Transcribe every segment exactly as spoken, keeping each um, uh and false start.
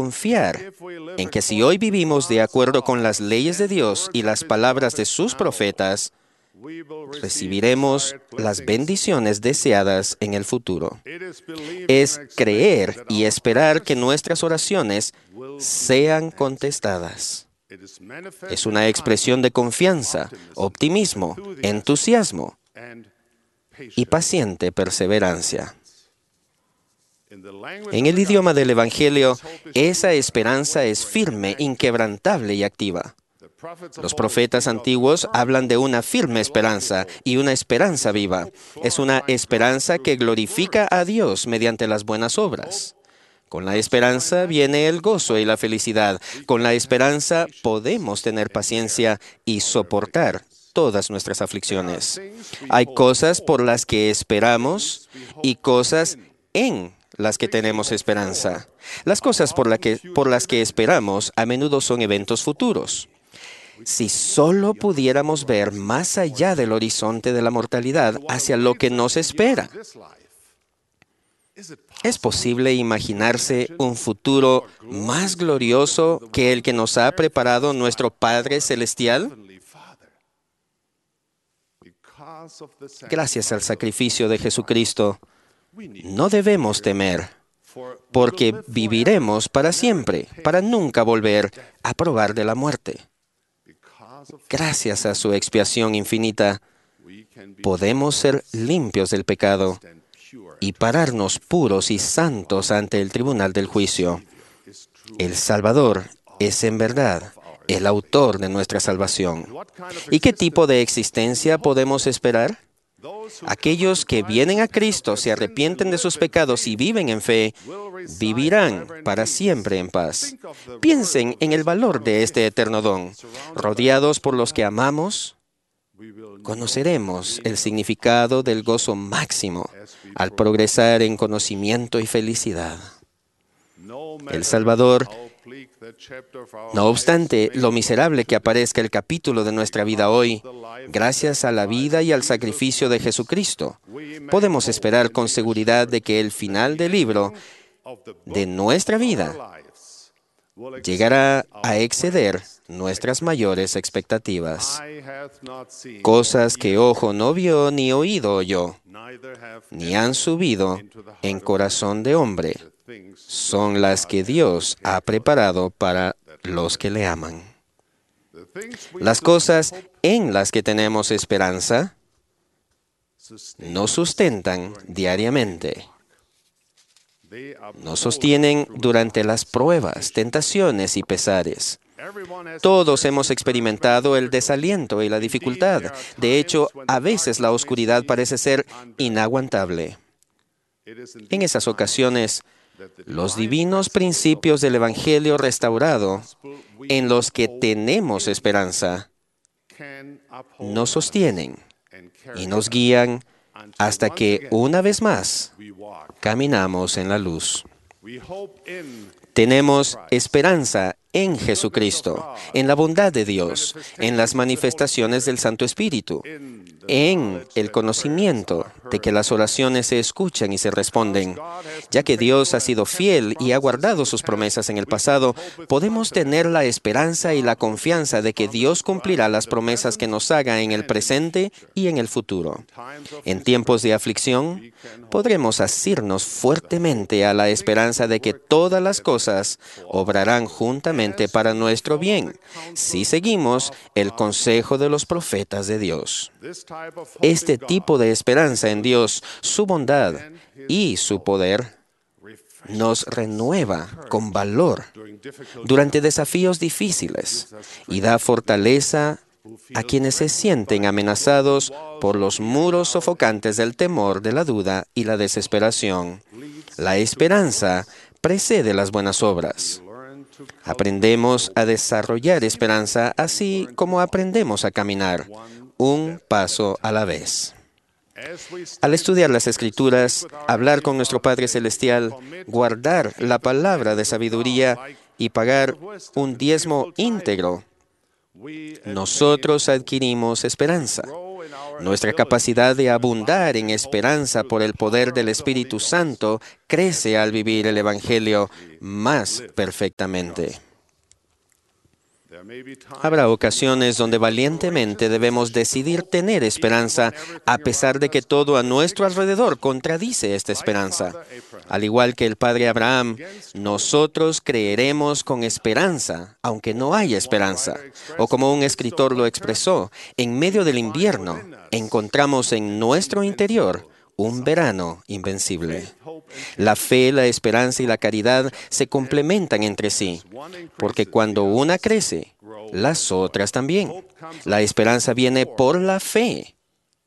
confiar en que si hoy vivimos de acuerdo con las leyes de Dios y las palabras de sus profetas, recibiremos las bendiciones deseadas en el futuro. Es creer y esperar que nuestras oraciones sean contestadas. Es una expresión de confianza, optimismo, entusiasmo y paciente perseverancia. En el idioma del Evangelio, esa esperanza es firme, inquebrantable y activa. Los profetas antiguos hablan de una firme esperanza y una esperanza viva. Es una esperanza que glorifica a Dios mediante las buenas obras. Con la esperanza viene el gozo y la felicidad. Con la esperanza podemos tener paciencia y soportar todas nuestras aflicciones. Hay cosas por las que esperamos y cosas en las que tenemos esperanza. Las cosas por, la que, por las que esperamos a menudo son eventos futuros. Si solo pudiéramos ver más allá del horizonte de la mortalidad hacia lo que nos espera. ¿Es posible imaginarse un futuro más glorioso que el que nos ha preparado nuestro Padre Celestial? Gracias al sacrificio de Jesucristo, no debemos temer, porque viviremos para siempre, para nunca volver a probar de la muerte. Gracias a su expiación infinita, podemos ser limpios del pecado y pararnos puros y santos ante el tribunal del juicio. El Salvador es en verdad el autor de nuestra salvación. ¿Y qué tipo de existencia podemos esperar? Aquellos que vienen a Cristo, se arrepienten de sus pecados y viven en fe, vivirán para siempre en paz. Piensen en el valor de este eterno don. Rodeados por los que amamos, conoceremos el significado del gozo máximo al progresar en conocimiento y felicidad. El Salvador, no obstante lo miserable que aparezca el capítulo de nuestra vida hoy, gracias a la vida y al sacrificio de Jesucristo, podemos esperar con seguridad de que el final del libro de nuestra vida llegará a exceder nuestras mayores expectativas. Cosas que ojo no vio ni oído oyó, ni han subido en corazón de hombre, son las que Dios ha preparado para los que le aman. Las cosas en las que tenemos esperanza nos sustentan diariamente. Nos sostienen durante las pruebas, tentaciones y pesares. Todos hemos experimentado el desaliento y la dificultad. De hecho, a veces la oscuridad parece ser inaguantable. En esas ocasiones, los divinos principios del Evangelio restaurado, en los que tenemos esperanza, nos sostienen y nos guían hasta que, una vez más, caminamos en la luz. Tenemos esperanza en Jesucristo, en la bondad de Dios, en las manifestaciones del Santo Espíritu, en el conocimiento de que las oraciones se escuchan y se responden. Ya que Dios ha sido fiel y ha guardado sus promesas en el pasado, podemos tener la esperanza y la confianza de que Dios cumplirá las promesas que nos haga en el presente y en el futuro. En tiempos de aflicción, podremos asirnos fuertemente a la esperanza de que todas las cosas obrarán juntamente para nuestro bien, si seguimos el consejo de los profetas de Dios. Este tipo de esperanza en Dios, su bondad y su poder, nos renueva con valor durante desafíos difíciles y da fortaleza a quienes se sienten amenazados por los muros sofocantes del temor, de la duda y la desesperación. La esperanza precede las buenas obras. Aprendemos a desarrollar esperanza así como aprendemos a caminar, un paso a la vez. Al estudiar las Escrituras, hablar con nuestro Padre Celestial, guardar la palabra de sabiduría y pagar un diezmo íntegro, nosotros adquirimos esperanza. Nuestra capacidad de abundar en esperanza por el poder del Espíritu Santo crece al vivir el Evangelio más perfectamente. Habrá ocasiones donde valientemente debemos decidir tener esperanza a pesar de que todo a nuestro alrededor contradice esta esperanza. Al igual que el padre Abraham, nosotros creeremos con esperanza, aunque no haya esperanza. O como un escritor lo expresó, en medio del invierno encontramos en nuestro interior un verano invencible. La fe, la esperanza y la caridad se complementan entre sí, porque cuando una crece, las otras también. La esperanza viene por la fe,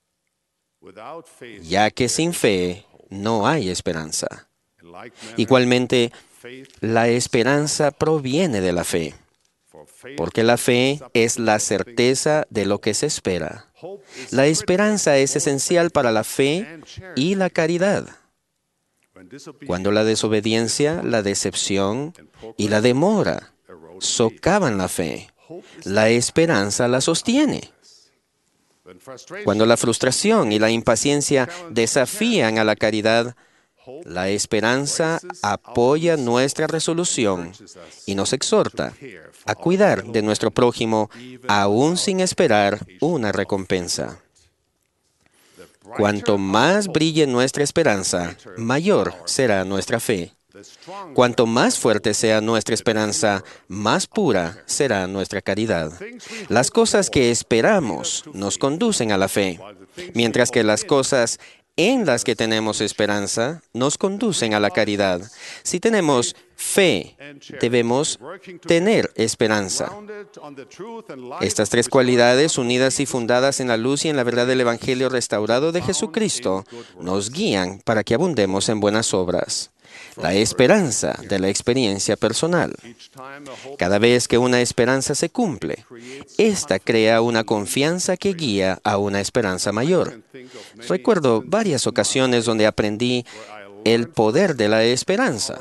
ya que sin fe no hay esperanza. Igualmente, la esperanza proviene de la fe, porque la fe es la certeza de lo que se espera. La esperanza es esencial para la fe y la caridad. Cuando la desobediencia, la decepción y la demora socavan la fe, la esperanza la sostiene. Cuando la frustración y la impaciencia desafían a la caridad, la esperanza apoya nuestra resolución y nos exhorta a cuidar de nuestro prójimo aún sin esperar una recompensa. Cuanto más brille nuestra esperanza, mayor será nuestra fe. Cuanto más fuerte sea nuestra esperanza, más pura será nuestra caridad. Las cosas que esperamos nos conducen a la fe, mientras que las cosas en las que tenemos esperanza nos conducen a la caridad. Si tenemos fe, debemos tener esperanza. Estas tres cualidades, unidas y fundadas en la luz y en la verdad del Evangelio restaurado de Jesucristo, nos guían para que abundemos en buenas obras. La esperanza de la experiencia personal. Cada vez que una esperanza se cumple, esta crea una confianza que guía a una esperanza mayor. Recuerdo varias ocasiones donde aprendí el poder de la esperanza.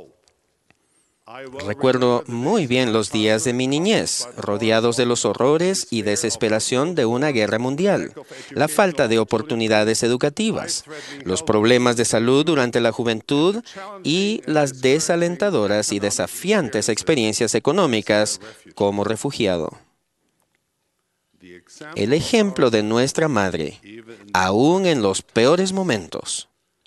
Recuerdo muy bien los días de mi niñez, rodeados de los horrores y desesperación de una guerra mundial, la falta de oportunidades educativas, los problemas de salud durante la juventud y las desalentadoras y desafiantes experiencias económicas como refugiado. El ejemplo de nuestra madre, aún en los peores momentos,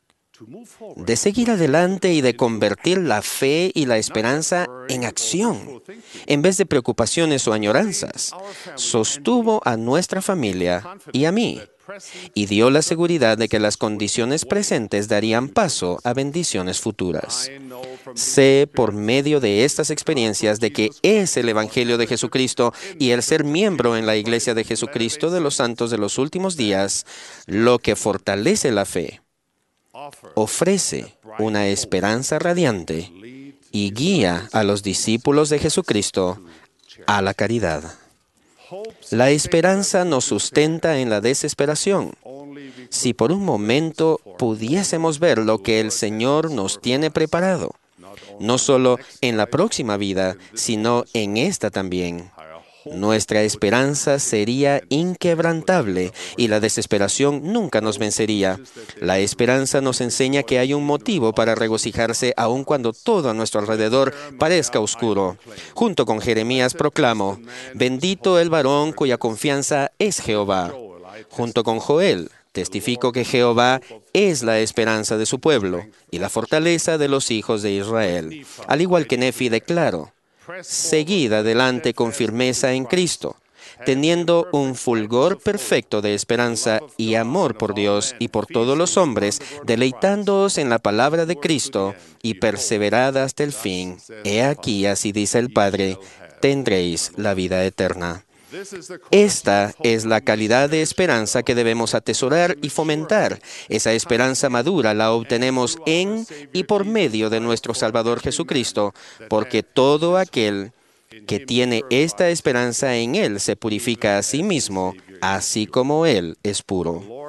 de seguir adelante y de convertir la fe y la esperanza en acción, en vez de preocupaciones o añoranzas, sostuvo a nuestra familia y a mí, y dio la seguridad de que las condiciones presentes darían paso a bendiciones futuras. Sé por medio de estas experiencias de que es el Evangelio de Jesucristo y el ser miembro en la Iglesia de Jesucristo de los Santos de los Últimos Días lo que fortalece la fe, ofrece una esperanza radiante y guía a los discípulos de Jesucristo a la caridad. La esperanza nos sustenta en la desesperación. Si por un momento pudiésemos ver lo que el Señor nos tiene preparado, no solo en la próxima vida, sino en esta también, nuestra esperanza sería inquebrantable y la desesperación nunca nos vencería. La esperanza nos enseña que hay un motivo para regocijarse aun cuando todo a nuestro alrededor parezca oscuro. Junto con Jeremías proclamo, bendito el varón cuya confianza es Jehová. Junto con Joel, testifico que Jehová es la esperanza de su pueblo y la fortaleza de los hijos de Israel. Al igual que Nefi declaro, seguid adelante con firmeza en Cristo, teniendo un fulgor perfecto de esperanza y amor por Dios y por todos los hombres, deleitándoos en la palabra de Cristo y perseverad hasta el fin. He aquí, así dice el Padre, tendréis la vida eterna. Esta es la calidad de esperanza que debemos atesorar y fomentar. Esa esperanza madura la obtenemos en y por medio de nuestro Salvador Jesucristo, porque todo aquel que tiene esta esperanza en Él se purifica a sí mismo, así como Él es puro.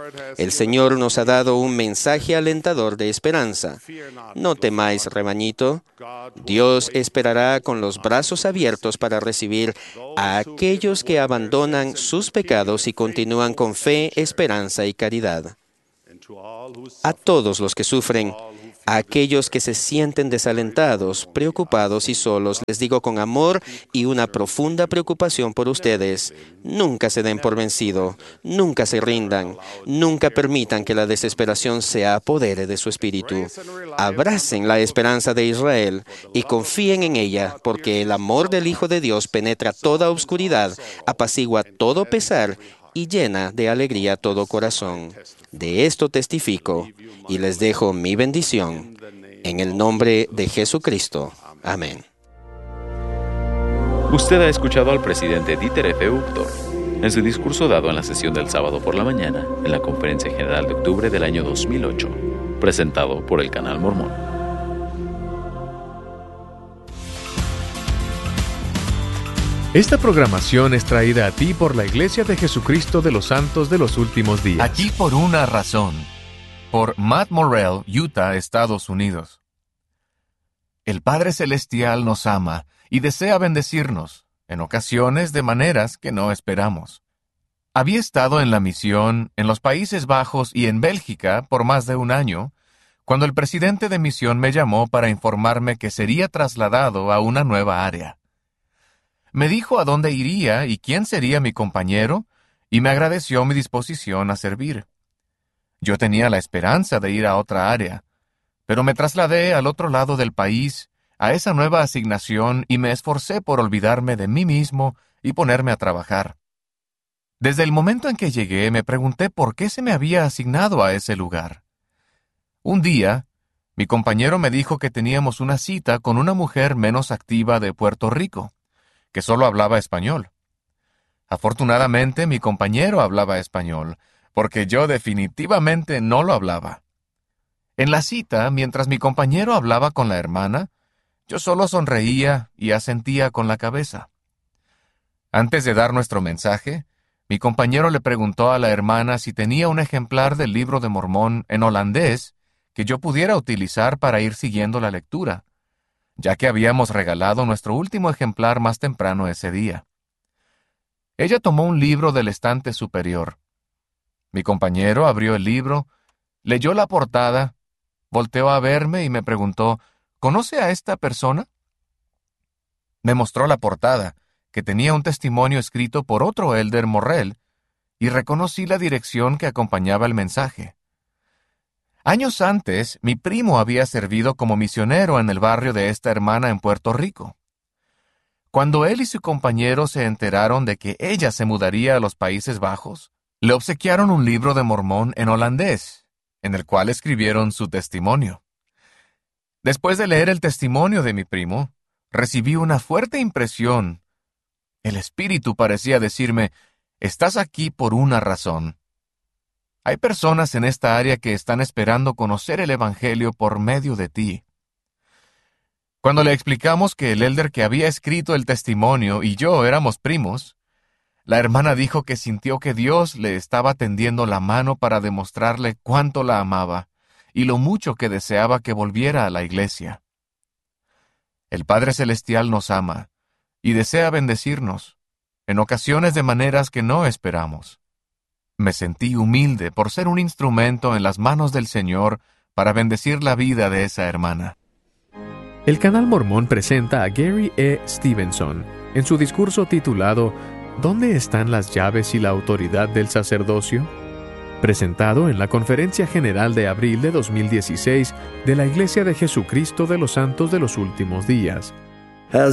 El Señor nos ha dado un mensaje alentador de esperanza. No temáis, rebañito. Dios esperará con los brazos abiertos para recibir a aquellos que abandonan sus pecados y continúan con fe, esperanza y caridad. A todos los que sufren, a aquellos que se sienten desalentados, preocupados y solos, les digo con amor y una profunda preocupación por ustedes: nunca se den por vencido, nunca se rindan, nunca permitan que la desesperación se apodere de su espíritu. Abracen la esperanza de Israel y confíen en ella, porque el amor del Hijo de Dios penetra toda oscuridad, apacigua todo pesar y llena de alegría todo corazón. De esto testifico y les dejo mi bendición. En el nombre de Jesucristo. Amén. Usted ha escuchado al presidente Dieter F. Uchtdorf en su discurso dado en la sesión del sábado por la mañana en la Conferencia General de octubre del año dos mil ocho, presentado por el Canal Mormón. Esta programación es traída a ti por la Iglesia de Jesucristo de los Santos de los Últimos Días. Aquí por una razón. Por Matt Morrell, Utah, Estados Unidos. El Padre Celestial nos ama y desea bendecirnos, en ocasiones de maneras que no esperamos. Había estado en la misión en los Países Bajos y en Bélgica por más de un año, cuando el presidente de misión me llamó para informarme que sería trasladado a una nueva área. Me dijo a dónde iría y quién sería mi compañero, y me agradeció mi disposición a servir. Yo tenía la esperanza de ir a otra área, pero me trasladé al otro lado del país, a esa nueva asignación, y me esforcé por olvidarme de mí mismo y ponerme a trabajar. Desde el momento en que llegué, me pregunté por qué se me había asignado a ese lugar. Un día, mi compañero me dijo que teníamos una cita con una mujer menos activa de Puerto Rico, que solo hablaba español. Afortunadamente, mi compañero hablaba español, porque yo definitivamente no lo hablaba. En la cita, mientras mi compañero hablaba con la hermana, yo solo sonreía y asentía con la cabeza. Antes de dar nuestro mensaje, mi compañero le preguntó a la hermana si tenía un ejemplar del Libro de Mormón en holandés que yo pudiera utilizar para ir siguiendo la lectura, ya que habíamos regalado nuestro último ejemplar más temprano ese día. Ella tomó un libro del estante superior. Mi compañero abrió el libro, leyó la portada, volteó a verme y me preguntó, ¿conoce a esta persona? Me mostró la portada, que tenía un testimonio escrito por otro Elder Morrell, y reconocí la dirección que acompañaba el mensaje. Años antes, mi primo había servido como misionero en el barrio de esta hermana en Puerto Rico. Cuando él y su compañero se enteraron de que ella se mudaría a los Países Bajos, le obsequiaron un libro de Mormón en holandés, en el cual escribieron su testimonio. Después de leer el testimonio de mi primo, recibí una fuerte impresión. El Espíritu parecía decirme, «Estás aquí por una razón». Hay personas en esta área que están esperando conocer el Evangelio por medio de ti. Cuando le explicamos que el elder que había escrito el testimonio y yo éramos primos, la hermana dijo que sintió que Dios le estaba tendiendo la mano para demostrarle cuánto la amaba y lo mucho que deseaba que volviera a la iglesia. El Padre Celestial nos ama y desea bendecirnos, en ocasiones de maneras que no esperamos. Me sentí humilde por ser un instrumento en las manos del Señor para bendecir la vida de esa hermana. El Canal Mormón presenta a Gary E. Stevenson en su discurso titulado ¿Dónde están las llaves y la autoridad del sacerdocio?, presentado en la Conferencia General de abril de dos mil dieciséis de la Iglesia de Jesucristo de los Santos de los Últimos Días. A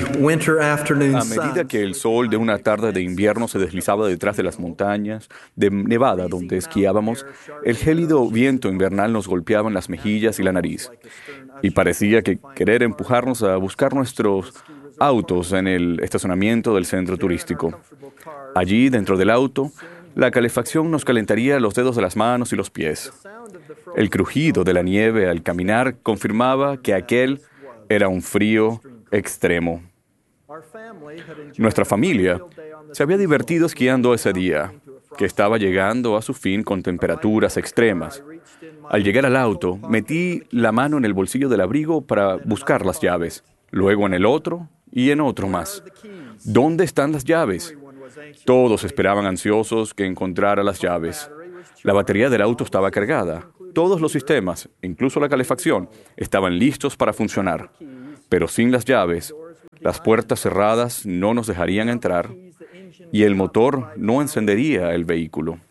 medida que el sol de una tarde de invierno se deslizaba detrás de las montañas de Nevada donde esquiábamos, el gélido viento invernal nos golpeaba en las mejillas y la nariz, y parecía que querer empujarnos a buscar nuestros autos en el estacionamiento del centro turístico. Allí, dentro del auto, la calefacción nos calentaría los dedos de las manos y los pies. El crujido de la nieve al caminar confirmaba que aquel era un frío extremo. Nuestra familia se había divertido esquiando ese día. que estaba llegando a su fin con temperaturas extremas. Al llegar al auto, metí la mano en el bolsillo del abrigo para buscar las llaves, luego en el otro y en otro más. ¿Dónde están las llaves? Todos esperaban ansiosos que encontrara las llaves. La batería del auto estaba cargada. Todos los sistemas, incluso la calefacción, estaban listos para funcionar. Pero sin las llaves, las puertas cerradas no nos dejarían entrar y el motor no encendería el vehículo.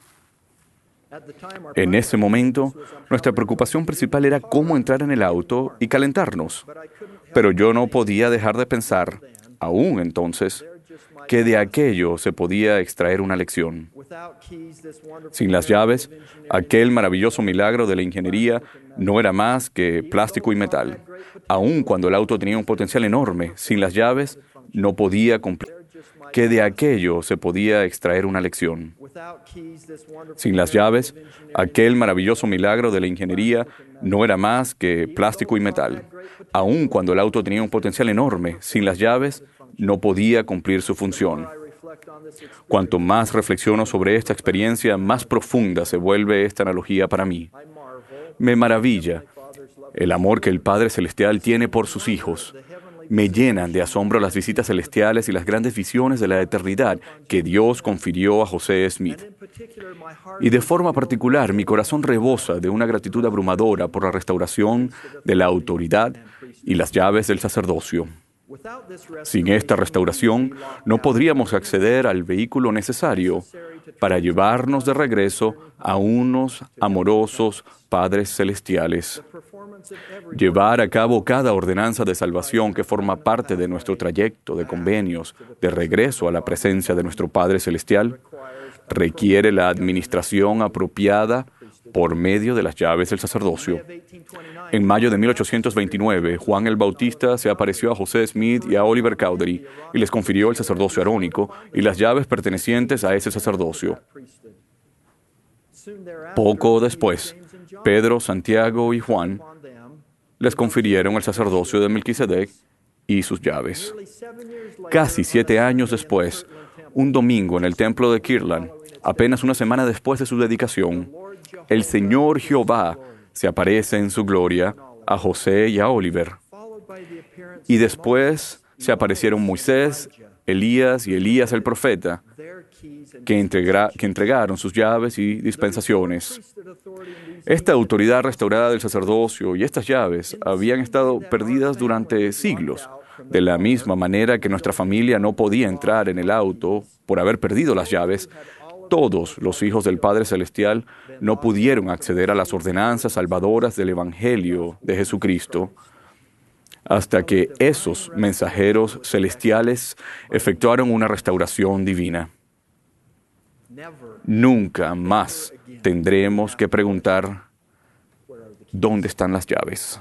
En ese momento, nuestra preocupación principal era cómo entrar en el auto y calentarnos. Pero yo no podía dejar de pensar, aún entonces, que de aquello se podía extraer una lección. Sin las llaves, aquel maravilloso milagro de la ingeniería no era más que plástico y metal. Aun cuando el auto tenía un potencial enorme, sin las llaves no podía cumplir. Que de aquello se podía extraer una lección. Sin las llaves, aquel maravilloso milagro de la ingeniería no era más que plástico y metal. Aun cuando el auto tenía un potencial enorme, sin las llaves no podía cumplir su función. Cuanto más reflexiono sobre esta experiencia, más profunda se vuelve esta analogía para mí. Me maravilla el amor que el Padre Celestial tiene por sus hijos. Me llenan de asombro las visitas celestiales y las grandes visiones de la eternidad que Dios confirió a José Smith. Y de forma particular, mi corazón rebosa de una gratitud abrumadora por la restauración de la autoridad y las llaves del sacerdocio. Sin esta restauración, no podríamos acceder al vehículo necesario para llevarnos de regreso a unos amorosos Padres Celestiales. Llevar a cabo cada ordenanza de salvación que forma parte de nuestro trayecto de convenios de regreso a la presencia de nuestro Padre Celestial requiere la administración apropiada por medio de las llaves del sacerdocio. En mayo de mil ochocientos veintinueve, Juan el Bautista se apareció a José Smith y a Oliver Cowdery y les confirió el sacerdocio arónico y las llaves pertenecientes a ese sacerdocio. Poco después, Pedro, Santiago y Juan les confirieron el sacerdocio de Melquisedec y sus llaves. Casi siete años después, un domingo en el templo de Kirtland, apenas una semana después de su dedicación, el Señor Jehová se aparece en su gloria a José y a Oliver. Y después se aparecieron Moisés, Elías y Elías el profeta, que, entregra, que entregaron sus llaves y dispensaciones. Esta autoridad restaurada del sacerdocio y estas llaves habían estado perdidas durante siglos, de la misma manera que nuestra familia no podía entrar en el auto por haber perdido las llaves. Todos los hijos del Padre Celestial no pudieron acceder a las ordenanzas salvadoras del Evangelio de Jesucristo hasta que esos mensajeros celestiales efectuaron una restauración divina. Nunca más tendremos que preguntar ¿dónde están las llaves?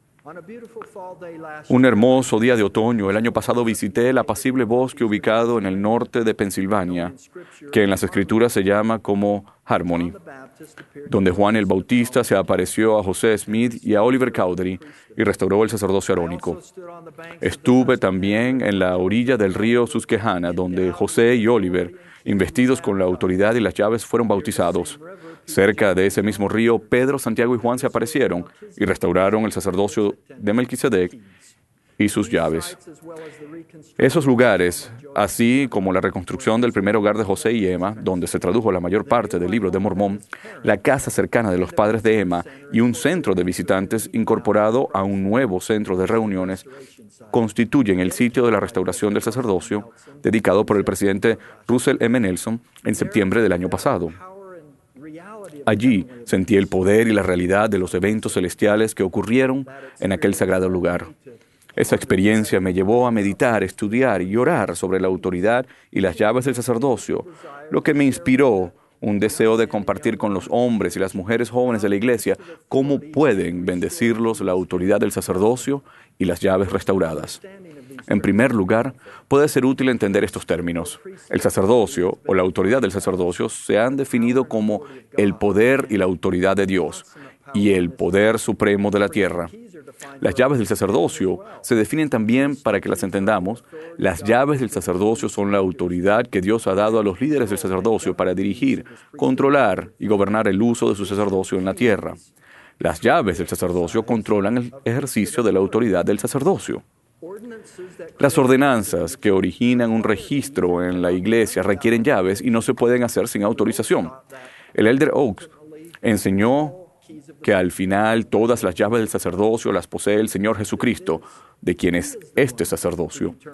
Un hermoso día de otoño, el año pasado visité el apacible bosque ubicado en el norte de Pensilvania, que en las Escrituras se llama como Harmony, donde Juan el Bautista se apareció a José Smith y a Oliver Cowdery y restauró el sacerdocio arónico. Estuve también en la orilla del río Susquehanna, donde José y Oliver, investidos con la autoridad y las llaves, fueron bautizados. Cerca de ese mismo río, Pedro, Santiago y Juan se aparecieron y restauraron el sacerdocio de Melquisedec y sus llaves. Esos lugares, así como la reconstrucción del primer hogar de José y Emma, donde se tradujo la mayor parte del libro de Mormón, la casa cercana de los padres de Emma y un centro de visitantes incorporado a un nuevo centro de reuniones, constituyen el sitio de la restauración del sacerdocio dedicado por el presidente Russell M. Nelson en septiembre del año pasado. Allí sentí el poder y la realidad de los eventos celestiales que ocurrieron en aquel sagrado lugar. Esa experiencia me llevó a meditar, estudiar y orar sobre la autoridad y las llaves del sacerdocio, lo que me inspiró un deseo de compartir con los hombres y las mujeres jóvenes de la iglesia cómo pueden bendecirlos la autoridad del sacerdocio y las llaves restauradas. En primer lugar, puede ser útil entender estos términos. El sacerdocio o la autoridad del sacerdocio se han definido como el poder y la autoridad de Dios, y el poder supremo de la tierra. Las llaves del sacerdocio se definen también para que las entendamos. Las llaves del sacerdocio son la autoridad que Dios ha dado a los líderes del sacerdocio para dirigir, controlar y gobernar el uso de su sacerdocio en la tierra. Las llaves del sacerdocio controlan el ejercicio de la autoridad del sacerdocio. Las ordenanzas que originan un registro en la iglesia requieren llaves y no se pueden hacer sin autorización. El Elder Oaks enseñó que al final todas las llaves del sacerdocio las posee el Señor Jesucristo, de quien es este sacerdocio.